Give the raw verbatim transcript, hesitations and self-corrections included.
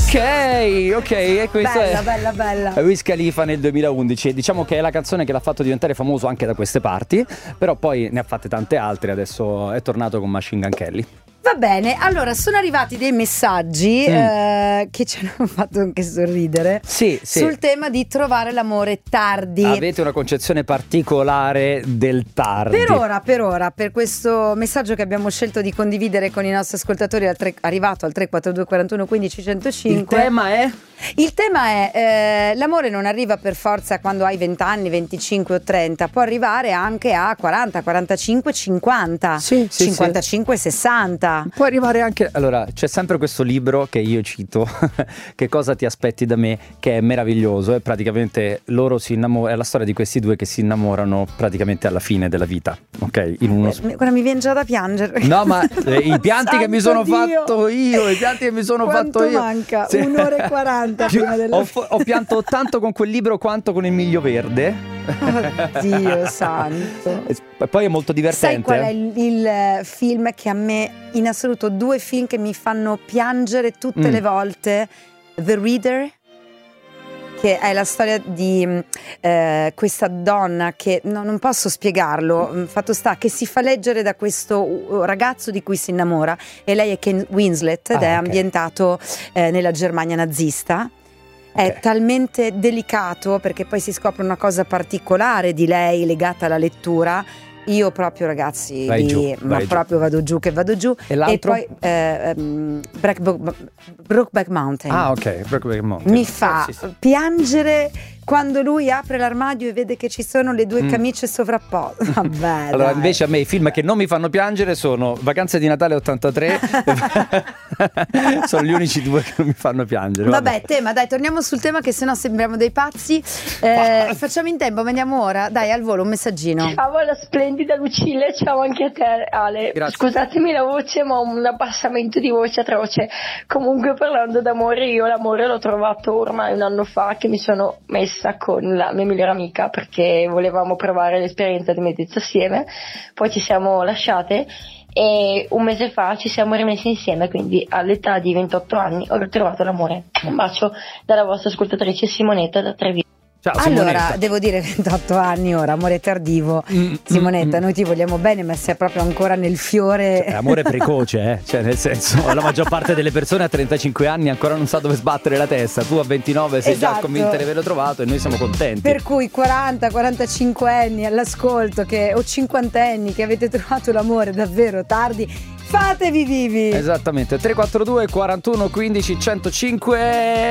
Ok, ok, e questo Bella, è bella, bella. Wiz Khalifa nel duemilaundici. Diciamo che è la canzone che l'ha fatto diventare famoso anche da queste parti, però poi ne ha fatte tante altre, adesso è tornato con Machine Gun Kelly. Va bene, allora sono arrivati dei messaggi Mm. eh, che ci hanno fatto anche sorridere. Sì, sì. Sul tema di trovare l'amore tardi. Avete una concezione particolare del tardi. Per ora, per ora, per questo messaggio che abbiamo scelto di condividere con i nostri ascoltatori al tre, arrivato al tre quattro due quarantuno quindici centocinque. Il tema è? Il tema è eh, l'amore non arriva per forza quando hai venti anni, venticinque o trenta, può arrivare anche a quaranta, quarantacinque, cinquanta, Sì, sì, cinquantacinque, sessanta. Può arrivare anche. Allora, c'è sempre questo libro che io cito, Che cosa ti aspetti da me, che è meraviglioso. E praticamente loro si innamorano. È la storia di questi due che si innamorano praticamente alla fine della vita. Ok? In uno. Eh, guarda, mi viene già da piangere. No, ma eh, i pianti che mi sono Santo Dio. fatto io, i pianti che mi sono Quanto fatto io. manca? Sì. Un'ora e quaranta prima della ho, ho pianto tanto con quel libro quanto con il Miglio Verde. Dio santo. E poi è molto divertente. Sai qual è eh? il, il film che a me, in assoluto, due film che mi fanno piangere tutte Mm. le volte? The Reader, che è la storia di eh, questa donna che no, non posso spiegarlo, fatto sta che si fa leggere da questo ragazzo di cui si innamora, e lei è Kate Winslet ed Ah, è ok. ambientato eh, nella Germania nazista. È Ok. talmente delicato perché poi si scopre una cosa particolare di lei legata alla lettura. Io proprio, ragazzi, Vai lì, giù, ma vai giù. proprio vado giù che vado giù. E l'altro? poi eh, um, Brokeback Brokeback Mountain Ah, ok. Brokeback Mountain. mi fa Sì, sì, sì. piangere quando lui apre l'armadio e vede che ci sono le due Mm. camicie sovrapposte. Vabbè, Allora, dai. invece a me i film che non mi fanno piangere sono Vacanze di Natale ottantatré. Sono gli unici due che non mi fanno piangere. Vabbè, tema, dai, torniamo sul tema che sennò sembriamo dei pazzi. Eh, facciamo in tempo, mandiamo ora. Dai, al volo un messaggino. Ciao alla splendida Lucille, ciao anche a te Ale. Grazie. Scusatemi la voce, ma ho un abbassamento di voce atroce. Comunque, parlando d'amore, io l'amore l'ho trovato ormai un anno fa, che mi sono messa con la mia migliore amica perché volevamo provare l'esperienza di metterci assieme. Poi ci siamo lasciate e un mese fa ci siamo rimessi insieme, quindi all'età di ventotto anni ho trovato l'amore. Un bacio dalla vostra ascoltatrice Simonetta da Treviso. Ciao, Allora, Simonetta. devo dire ventotto anni ora, amore tardivo. Mm, Simonetta, mm, noi ti vogliamo bene, ma sei proprio ancora nel fiore. È amore precoce, eh? Cioè, nel senso, la maggior parte delle persone a trentacinque anni ancora non sa dove sbattere la testa. Tu a ventinove sei già Esatto. convinta di averlo trovato e noi siamo contenti. Per cui quaranta quarantacinque anni all'ascolto che, o cinquantenni che avete trovato l'amore davvero tardi, fatevi vivi! Esattamente. tre quattro due quarantuno quindici centocinque.